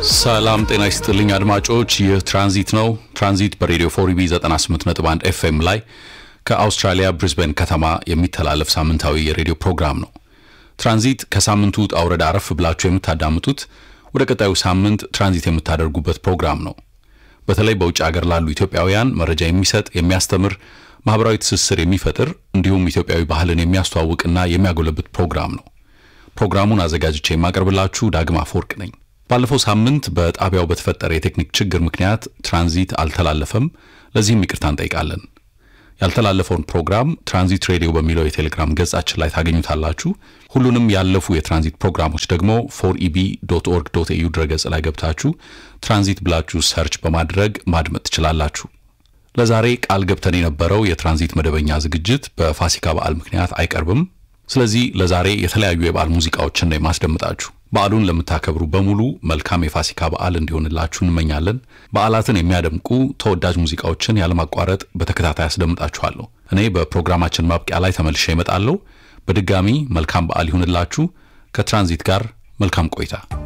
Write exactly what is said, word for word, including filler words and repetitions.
ሰላም ጤና ይስጥልኝ አድማጮች ይህ ትራንዚት ነው ትራንዚት በሬዲዮ ፎር ኢ ቢ ዘጠና ስምንት ነጥብ አንድ ኤፍ ኤም ላይ ከአውስትራሊያ ብሪዝበን ከተማ የሚተላለፍ ሳምንታዊ የሬዲዮ ፕሮግራም ነው ትራንዚት ከሳምንቱ አውረዳ አረፍ ብላችሁ የምታዳምጡት ወደ ቀጣዩ ሳምንት ትራንዚት የምታደርጉበት ፕሮግራም ነው በተለይ በውጭ ሀገር ላሉ ኢትዮጵያውያን መረጃ የሚሰጥ የሚያስተምር ማህበራዊ ትስስር የሚፈጥር እንዲሁም ኢትዮጵያዊ ባህልን የሚያስተዋውቅና የሚያጎለብት ፕሮግራም ነው ፕሮግራሙን አዘጋጅቼ የማቀርብላችሁ ዳግማ ፎርቅ ነኝ ባለፈው ሳምንት በጣቢያው በተፈጠረ የቴክኒክ ችግር ምክንያት ትራንዚት አልተላለፈም ለዚህም ይቅርታ እንጠይቃለን ያልተላለፈውን ፕሮግራም ትራንዚት ሬዲዮ በሚለው የቴሌግራም ገጻችን ላይ ታገኙታላችሁ ሁሉንም ያለፉ የትራንዚት ፕሮግራሞች ደግሞ ፎር ኢ ቢ ዶት ኦርግ ዶት ኤ ዩ ድረገጽ ላይ ገብታችሁ ትራንዚት ብላችሁ ሰርች በማድረግ ማድመጥ ትችላላችሁ ለዛሬ ቃል ገብተን የነበረው የትራንዚት መደበኛ ዝግጅት በፋሲካ በዓል ምክንያት አይቀርብም ስለዚህ ለዛሬ የተለያዩ የበዓል ሙዚቃዎችን ነው ማስደምጣችሁ በዓሉን ለምታከብሩ በሙሉ መልካም የፋሲካ በዓል እንዲሆንላችሁ እንመኛለን በዓላትን የሚያደምቁ ተወዳጅ ሙዚቃዎችን ያለማቋረጥ በተከታታይ አስደምጣችኋለሁ እኔ በፕሮግራማችን ማብቂያ ላይ ተመልሼ እመጣለሁ በድጋሚ መልካም በዓል ይሁንላችሁ ከትራንዚት ጋር መልካም ቆይታ